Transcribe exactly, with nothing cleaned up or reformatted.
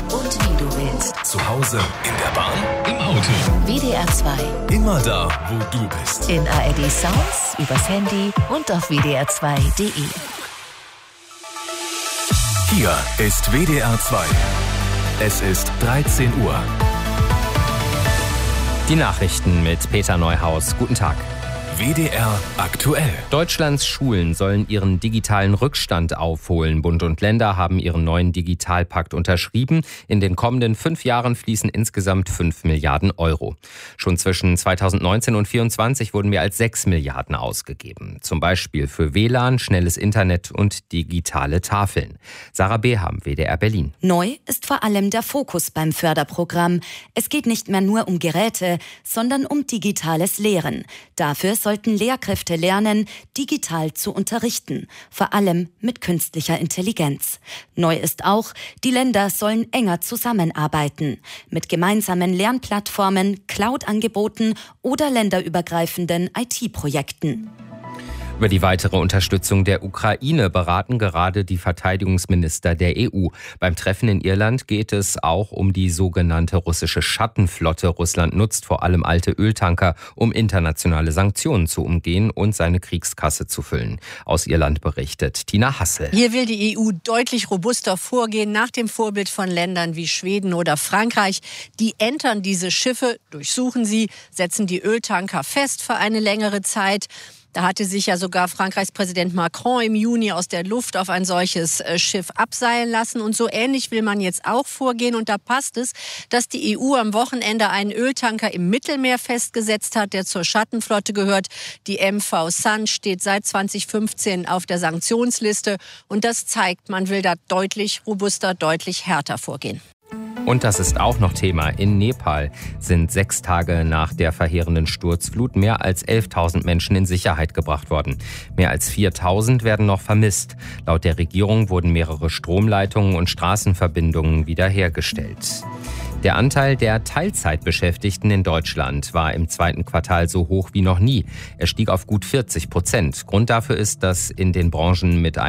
und wie du willst. Zu Hause, in der Bahn, im Auto. W D R zwei. Immer da, wo du bist. In A R D Sounds, übers Handy und auf w d r zwei punkt d e. Hier ist W D R zwei. Es ist dreizehn Uhr. Die Nachrichten mit Peter Neuhaus. Guten Tag. W D R aktuell. Deutschlands Schulen sollen ihren digitalen Rückstand aufholen. Bund und Länder haben ihren neuen Digitalpakt unterschrieben. In den kommenden fünf Jahren fließen insgesamt fünf Milliarden Euro. Schon zwischen zweitausendneunzehn und vierundzwanzig wurden mehr als sechs Milliarden ausgegeben. Zum Beispiel für W L A N, schnelles Internet und digitale Tafeln. Sarah Beham, W D R Berlin. Neu ist vor allem der Fokus beim Förderprogramm. Es geht nicht mehr nur um Geräte, sondern um digitales Lehren. Dafür sollten Lehrkräfte lernen, digital zu unterrichten, vor allem mit künstlicher Intelligenz. Neu ist auch, die Länder sollen enger zusammenarbeiten, mit gemeinsamen Lernplattformen, Cloud-Angeboten oder länderübergreifenden I T-Projekten. Über die weitere Unterstützung der Ukraine beraten gerade die Verteidigungsminister der E U. Beim Treffen in Irland geht es auch um die sogenannte russische Schattenflotte. Russland nutzt vor allem alte Öltanker, um internationale Sanktionen zu umgehen und seine Kriegskasse zu füllen. Aus Irland berichtet Tina Hassel. Hier will die E U deutlich robuster vorgehen, nach dem Vorbild von Ländern wie Schweden oder Frankreich. Die entern diese Schiffe, durchsuchen sie, setzen die Öltanker fest für eine längere Zeit. Da hatte sich ja sogar Frankreichs Präsident Macron im Juni aus der Luft auf ein solches Schiff abseilen lassen. Und so ähnlich will man jetzt auch vorgehen. Und da passt es, dass die E U am Wochenende einen Öltanker im Mittelmeer festgesetzt hat, der zur Schattenflotte gehört. Die M V Sun steht seit zweitausendfünfzehn auf der Sanktionsliste. Und das zeigt, man will da deutlich robuster, deutlich härter vorgehen. Und das ist auch noch Thema. In Nepal sind sechs Tage nach der verheerenden Sturzflut mehr als elftausend Menschen in Sicherheit gebracht worden. Mehr als viertausend werden noch vermisst. Laut der Regierung wurden mehrere Stromleitungen und Straßenverbindungen wiederhergestellt. Der Anteil der Teilzeitbeschäftigten in Deutschland war im zweiten Quartal so hoch wie noch nie. Er stieg auf gut vierzig Prozent. Grund dafür ist, dass in den Branchen mit einem